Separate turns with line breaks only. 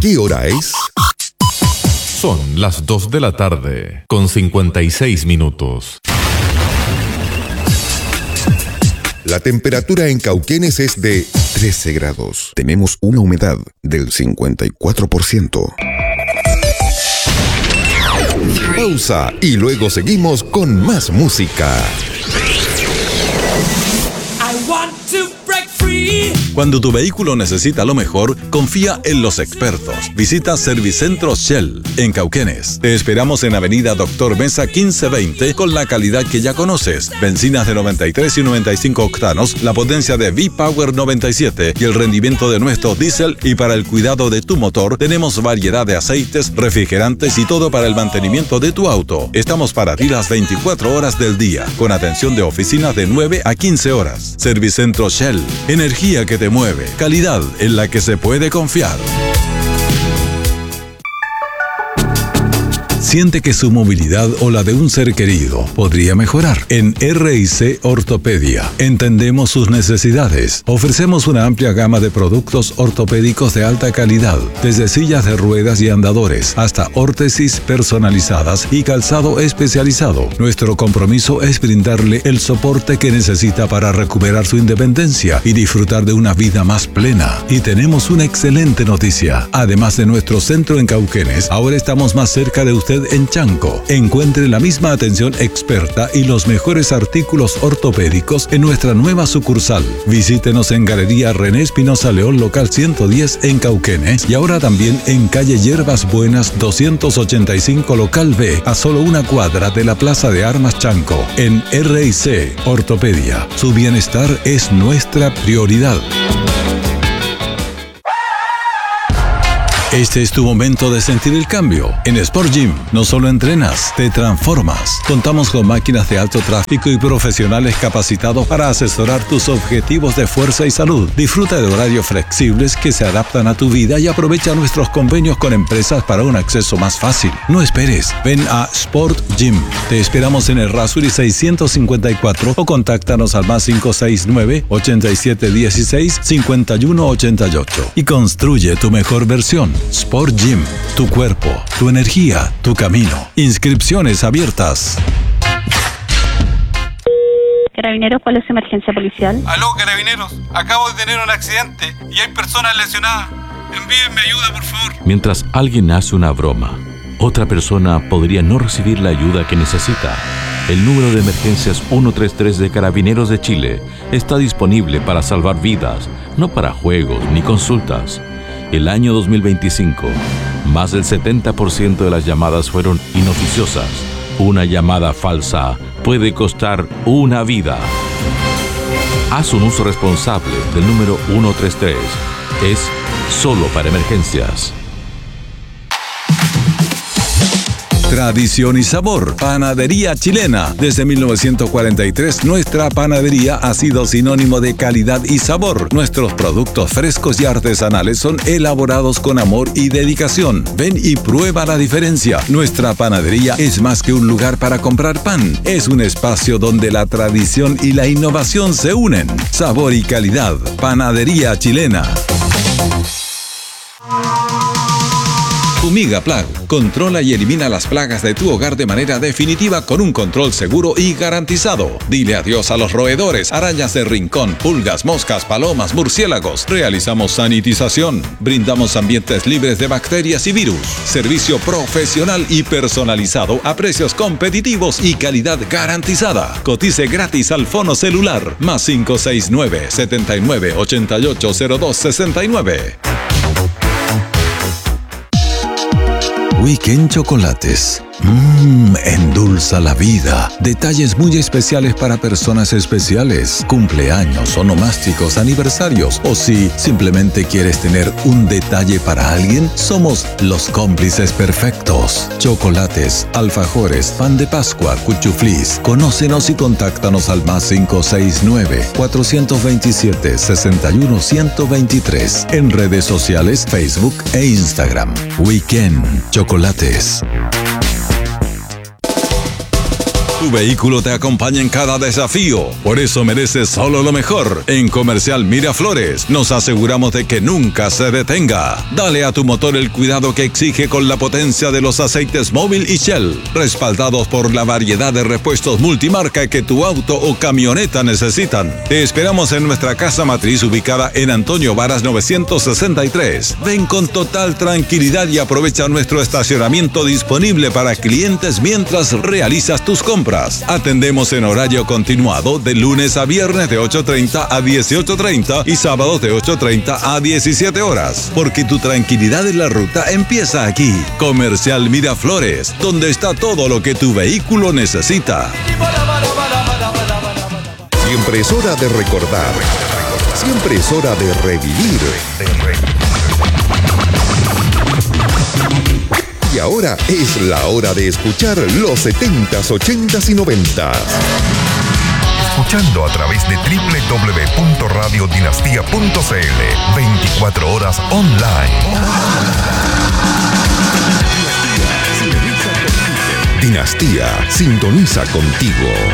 ¿Qué hora es?
Son las 2 de la tarde, con 56 minutos.
La temperatura en Cauquenes es de 13 grados. Tenemos una humedad del 54%. Pausa y luego seguimos con más música.
Cuando tu vehículo necesita lo mejor, confía en los expertos. Visita Servicentro Shell en Cauquenes. Te esperamos en Avenida Doctor Mesa 1520 con la calidad que ya conoces. Bencinas de 93 y 95 octanos, la potencia de V-Power 97 y el rendimiento de nuestro diésel. Y para el cuidado de tu motor, tenemos variedad de aceites, refrigerantes y todo para el mantenimiento de tu auto. Estamos para ti las 24 horas del día, con atención de oficinas de 9 a 15 horas. Servicentro Shell. Energía que te mueve, calidad en la que se puede confiar. Siente que su movilidad o la de un ser querido podría mejorar. En R&C Ortopedia entendemos sus necesidades. Ofrecemos una amplia gama de productos ortopédicos de alta calidad, desde sillas de ruedas y andadores hasta órtesis personalizadas y calzado especializado. Nuestro compromiso es brindarle el soporte que necesita para recuperar su independencia y disfrutar de una vida más plena. Y tenemos una excelente noticia. Además de nuestro centro en Cauquenes, ahora estamos más cerca de usted en Chanco. Encuentre la misma atención experta y los mejores artículos ortopédicos en nuestra nueva sucursal. Visítenos en Galería René Espinosa León, local 110 en Cauquenes, y ahora también en calle Hierbas Buenas 285, local B, a solo una cuadra de la Plaza de Armas Chanco. En R&C Ortopedia, su bienestar es nuestra prioridad. Este es tu momento de sentir el cambio. En Sport Gym no solo entrenas, te transformas. Contamos con máquinas de alto tráfico y profesionales capacitados para asesorar tus objetivos de fuerza y salud. Disfruta de horarios flexibles que se adaptan a tu vida y aprovecha nuestros convenios con empresas para un acceso más fácil. No esperes, ven a Sport Gym. Te esperamos en el Rasuri 654 o contáctanos al más 569-8716-5188 y construye tu mejor versión. Sport Gym, tu cuerpo, tu energía, tu camino. Inscripciones abiertas.
Carabineros, ¿cuál es su emergencia policial?
Aló, Carabineros, acabo de tener un accidente y hay personas lesionadas. Envíenme ayuda, por favor.
Mientras alguien hace una broma, otra persona podría no recibir la ayuda que necesita. El número de emergencias 133 de Carabineros de Chile está disponible para salvar vidas, no para juegos ni consultas. El año 2025, más del 70% de las llamadas fueron inoficiosas. Una llamada falsa puede costar una vida. Haz un uso responsable del número 133. Es solo para emergencias.
Tradición y sabor. Panadería chilena. Desde 1943, nuestra panadería ha sido sinónimo de calidad y sabor. Nuestros productos frescos y artesanales son elaborados con amor y dedicación. Ven y prueba la diferencia. Nuestra panadería es más que un lugar para comprar pan. Es un espacio donde la tradición y la innovación se unen. Sabor y calidad. Panadería chilena. Fumiga Plag. Controla y elimina las plagas de tu hogar de manera definitiva con un control seguro y garantizado. Dile adiós a los roedores, arañas de rincón, pulgas, moscas, palomas, murciélagos. Realizamos sanitización. Brindamos ambientes libres de bacterias y virus. Servicio profesional y personalizado a precios competitivos y calidad garantizada. Cotice gratis al fono celular más 569-79880269. Weekend Chocolates. Endulza la vida. Detalles muy especiales para personas especiales, cumpleaños, onomásticos, aniversarios. O si simplemente quieres tener un detalle para alguien, somos los cómplices perfectos. Chocolates, alfajores, pan de Pascua, cuchuflís. Conócenos y contáctanos al más 569-427-61123. En redes sociales, Facebook e Instagram. Weekend Chocolates. Tu vehículo te acompaña en cada desafío. Por eso mereces solo lo mejor. En Comercial Miraflores nos aseguramos de que nunca se detenga. Dale a tu motor el cuidado que exige con la potencia de los aceites Móvil y Shell, respaldados por la variedad de repuestos multimarca que tu auto o camioneta necesitan. Te esperamos en nuestra casa matriz ubicada en Antonio Varas 963. Ven con total tranquilidad y aprovecha nuestro estacionamiento disponible para clientes mientras realizas tus compras. Atendemos en horario continuado de lunes a viernes de 8:30 a 18:30 y sábados de 8:30 a 17 horas. Porque tu tranquilidad en la ruta empieza aquí. Comercial Miraflores, donde está todo lo que tu vehículo necesita.
Siempre es hora de recordar. Siempre es hora de revivir. Y ahora es la hora de escuchar los 70s, 80s y 90s.
Escuchando a través de www.radiodinastia.cl 24 horas online.
Dinastía sintoniza contigo.